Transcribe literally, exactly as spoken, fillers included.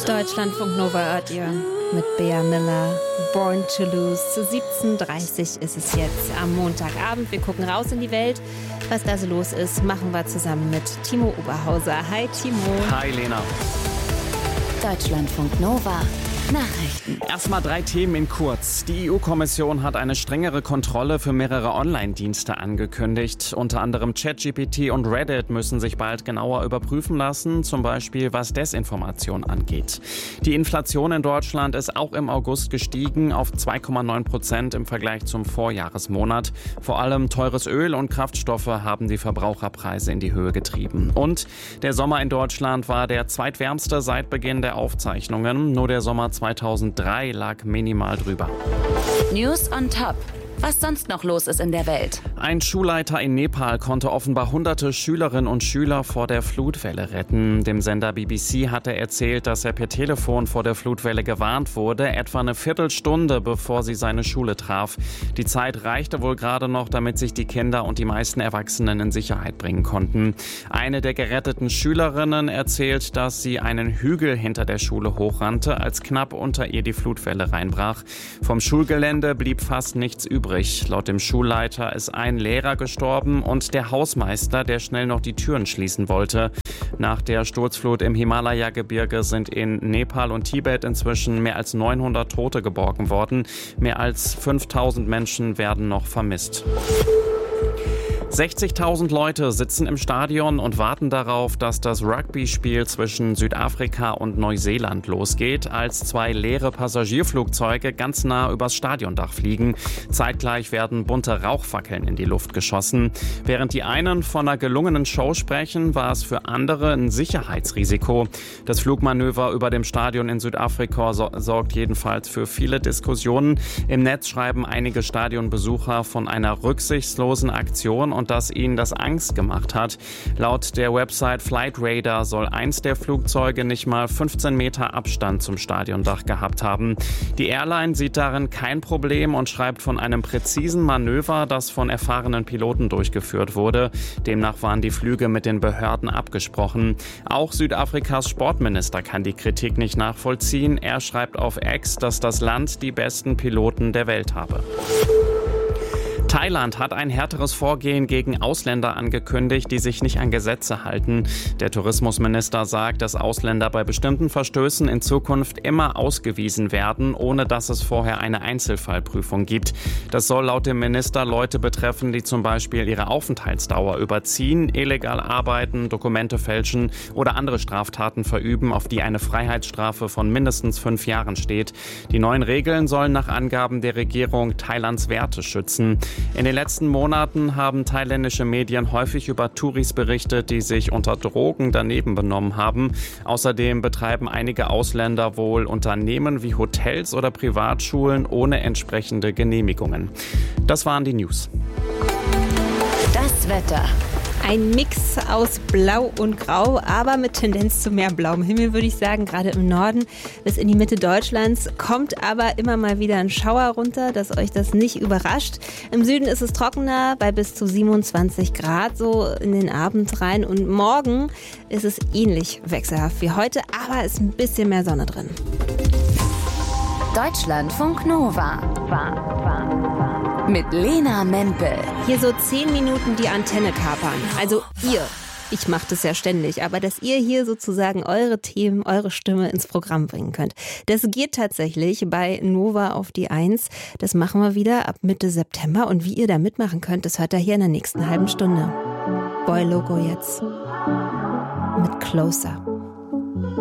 Deutschlandfunk Nova hört ihr mit Bea Miller, Born to Lose. siebzehn Uhr dreißig ist es jetzt am Montagabend. Wir gucken raus in die Welt. Was da so los ist, machen wir zusammen mit Timo Oberhauser. Hi Timo. Hi Lena. Deutschlandfunk Nova. Nachrichten. Erstmal drei Themen in kurz. Die E U-Kommission hat eine strengere Kontrolle für mehrere Online-Dienste angekündigt. Unter anderem ChatGPT und Reddit müssen sich bald genauer überprüfen lassen, zum Beispiel was Desinformation angeht. Die Inflation in Deutschland ist auch im August gestiegen auf zwei Komma neun Prozent im Vergleich zum Vorjahresmonat. Vor allem teures Öl und Kraftstoffe haben die Verbraucherpreise in die Höhe getrieben. Und der Sommer in Deutschland war der zweitwärmste seit Beginn der Aufzeichnungen. Nur der Sommer zweitausenddrei lag minimal drüber. News on Top. Was sonst noch los ist in der Welt. Ein Schulleiter in Nepal konnte offenbar hunderte Schülerinnen und Schüler vor der Flutwelle retten. Dem Sender B B C hat er erzählt, dass er per Telefon vor der Flutwelle gewarnt wurde, etwa eine Viertelstunde bevor sie seine Schule traf. Die Zeit reichte wohl gerade noch, damit sich die Kinder und die meisten Erwachsenen in Sicherheit bringen konnten. Eine der geretteten Schülerinnen erzählt, dass sie einen Hügel hinter der Schule hochrannte, als knapp unter ihr die Flutwelle reinbrach. Vom Schulgelände blieb fast nichts übrig. Laut dem Schulleiter ist ein Lehrer gestorben und der Hausmeister, der schnell noch die Türen schließen wollte. Nach der Sturzflut im Himalaya-Gebirge sind in Nepal und Tibet inzwischen mehr als neunhundert Tote geborgen worden. Mehr als fünftausend Menschen werden noch vermisst. sechzigtausend Leute sitzen im Stadion und warten darauf, dass das Rugby-Spiel zwischen Südafrika und Neuseeland losgeht, als zwei leere Passagierflugzeuge ganz nah übers Stadiondach fliegen. Zeitgleich werden bunte Rauchfackeln in die Luft geschossen. Während die einen von einer gelungenen Show sprechen, war es für andere ein Sicherheitsrisiko. Das Flugmanöver über dem Stadion in Südafrika so- sorgt jedenfalls für viele Diskussionen. Im Netz schreiben einige Stadionbesucher von einer rücksichtslosen Aktion und dass ihnen das Angst gemacht hat. Laut der Website Flightradar soll eins der Flugzeuge nicht mal fünfzehn Meter Abstand zum Stadiondach gehabt haben. Die Airline sieht darin kein Problem und schreibt von einem präzisen Manöver, das von erfahrenen Piloten durchgeführt wurde. Demnach waren die Flüge mit den Behörden abgesprochen. Auch Südafrikas Sportminister kann die Kritik nicht nachvollziehen. Er schreibt auf X, dass das Land die besten Piloten der Welt habe. Thailand hat ein härteres Vorgehen gegen Ausländer angekündigt, die sich nicht an Gesetze halten. Der Tourismusminister sagt, dass Ausländer bei bestimmten Verstößen in Zukunft immer ausgewiesen werden, ohne dass es vorher eine Einzelfallprüfung gibt. Das soll laut dem Minister Leute betreffen, die zum Beispiel ihre Aufenthaltsdauer überziehen, illegal arbeiten, Dokumente fälschen oder andere Straftaten verüben, auf die eine Freiheitsstrafe von mindestens fünf Jahren steht. Die neuen Regeln sollen nach Angaben der Regierung Thailands Werte schützen. In den letzten Monaten haben thailändische Medien häufig über Touris berichtet, die sich unter Drogen daneben benommen haben. Außerdem betreiben einige Ausländer wohl Unternehmen wie Hotels oder Privatschulen ohne entsprechende Genehmigungen. Das waren die News. Das Wetter. Ein Mix aus Blau und Grau, aber mit Tendenz zu mehr blauem Himmel, würde ich sagen. Gerade im Norden bis in die Mitte Deutschlands kommt aber immer mal wieder ein Schauer runter, dass euch das nicht überrascht. Im Süden ist es trockener, bei bis zu siebenundzwanzig Grad so in den Abend rein. Und morgen ist es ähnlich wechselhaft wie heute, aber ist ein bisschen mehr Sonne drin. Deutschlandfunk Nova. War, war, war. Mit Lena Mempel. Hier so zehn Minuten die Antenne kapern. Also ihr. Ich mache das ja ständig, aber dass ihr hier sozusagen eure Themen, eure Stimme ins Programm bringen könnt. Das geht tatsächlich bei Nova auf die Eins. Das machen wir wieder ab Mitte September. Und wie ihr da mitmachen könnt, das hört ihr hier in der nächsten halben Stunde. Boy Loco jetzt mit Closer.